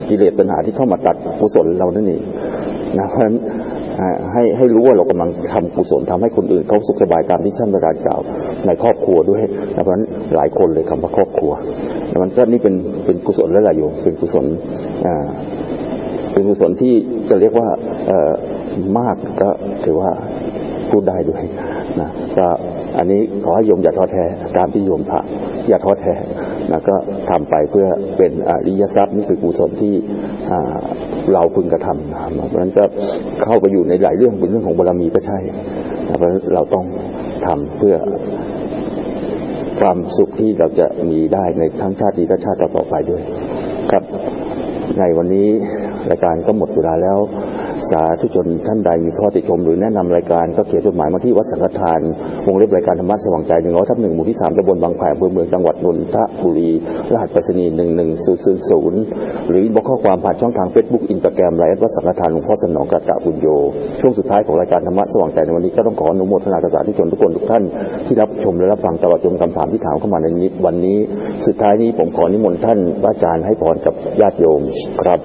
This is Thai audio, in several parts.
กิเลสตัณหาที่เข้ามาตัดกุศลเรานั่นเองนะเพราะฉะนั้นให้รู้ว่าเรากำลังทำกุศลทำให้คนอื่นเขาสุขสบายตามที่ท่านประธานกล่าวในครอบครัวด้วยนะเพราะฉะนั้นหลายคนเลยคำว่าครอบครัวมันก็นี่เป็นกุศลแล้วล่ะโยมเป็นกุศลเป็นกุศลที่จะเรียกว่ามากก็ถือว่าพูดได้ด้วยนะก็อันนี้ขอให้โยมอย่าท้อแท้ตามที่โยมทำอย่าท้อแท้นะก็ทำไปเพื่อเป็นอริยทรัพย์นี่คือกุศลที่เราพึงกระทำนะเพราะฉะนั้นก็เข้าไปอยู่ในหลายเรื่องเป็นเรื่องของบารมีก็ใช่เพราะฉะนั้นเราต้องทำเพื่อความสุขที่เราจะมีได้ในทั้งชาตินี้และชาติต่อไปด้วยครับในวันนี้รายการก็หมดเวลาแล้วสาธุชนท่านใดมีข้อติชมหรือแนะนำรายการก็เขียนจดหมายมาที่วัดสังฆทานวงเล็บรายการธรรมะสว่างใจ100/1หมู่ที่3ตำบลบางแพรอำเภอเมืองจังหวัดนนทบุรีรหัสไปรษณีย์11000หรือบอกข้อความผ่านช่องทาง Facebook Instagram ไลฟ์วัดสังฆทานหลวงพ่อสนองกะตะบุญโยช่วงสุดท้ายของรายการธรรมะสว่างใจในวันนี้ก็ต้องขออนุโมทนากับสาธุชนทุกคนทุกท่านที่รับชมและรับฟังตลอดจนคำถามที่ถามเข้ามาในวันนี้สุดท้ายนี้ผมขอนิมนต์ท่านพระอาจารย์ให้พรกับญาติโยมครับ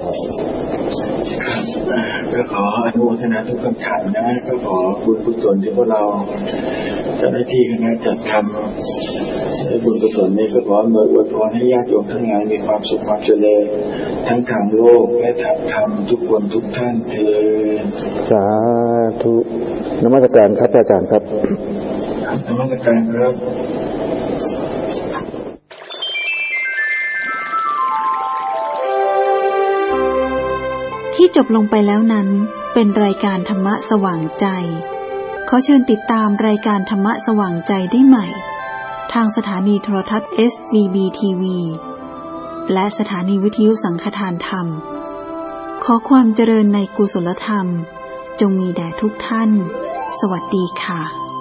ก็ขออนุโมทนาทุกคำถามนะก็ขอบุญกุศลที่พวกเราเจ้าหน้าที่คณะจัดทำและบุญกุศลนี้ก็ขออวยพรให้ญาติโยมทั้งหลายมีความสุขความเจริญทั้งทางโลกและทางธรรมทุกคนทุกท่านเถิดสาธุนมัสการครับอาจารย์ครับนมัสการครับที่จบลงไปแล้วนั้นเป็นรายการธรรมะสว่างใจขอเชิญติดตามรายการธรรมะสว่างใจได้ใหม่ทางสถานีโทรทัศน์ SVB TV และสถานีวิทยุสังฆทานธรรมขอความเจริญในกุศลธรรมจงมีแด่ทุกท่านสวัสดีค่ะ